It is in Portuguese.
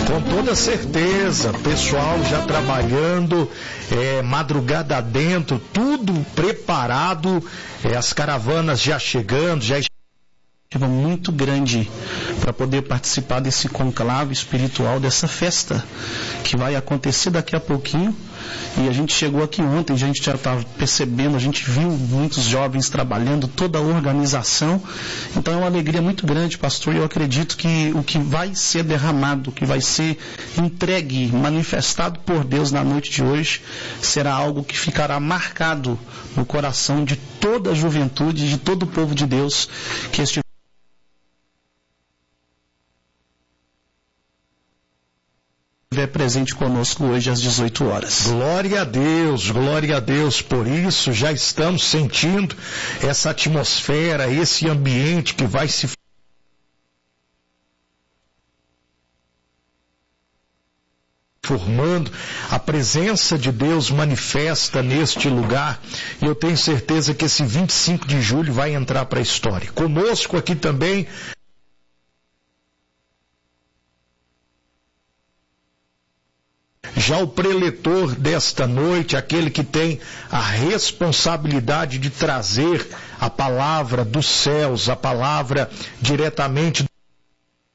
Com toda certeza, pessoal já trabalhando, madrugada dentro, tudo preparado, as caravanas já chegando, já muito grande para poder participar desse conclave espiritual, dessa festa que vai acontecer daqui a pouquinho. E a gente chegou aqui ontem, a gente já estava percebendo, a gente viu muitos jovens trabalhando, toda a organização. Então é uma alegria muito grande, pastor, e eu acredito que o que vai ser derramado, o que vai ser entregue, manifestado por Deus na noite de hoje, será algo que ficará marcado no coração de toda a juventude, de todo o povo de Deus que estiver presente conosco hoje às 18 horas. Glória a Deus por isso. Já estamos sentindo essa atmosfera, esse ambiente que vai se formando, a presença de Deus manifesta neste lugar, e eu tenho certeza que esse 25 de julho vai entrar para a história. Conosco aqui também já o preletor desta noite, aquele que tem a responsabilidade de trazer a palavra dos céus, a palavra diretamente